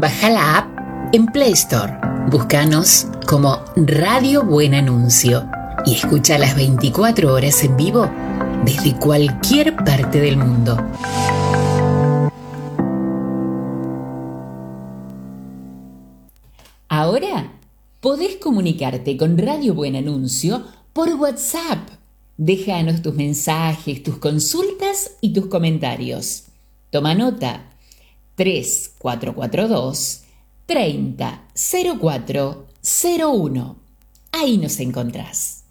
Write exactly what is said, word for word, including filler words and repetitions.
Baja la app en Play Store. Búscanos como Radio Buen Anuncio y escucha las veinticuatro horas en vivo desde cualquier parte del mundo. Ahora podés comunicarte con Radio Buen Anuncio por WhatsApp. Déjanos tus mensajes, tus consultas y tus comentarios. Toma nota: tres cuatro cuatro dos, treinta, cero cuatro cero uno. Ahí nos encontrás.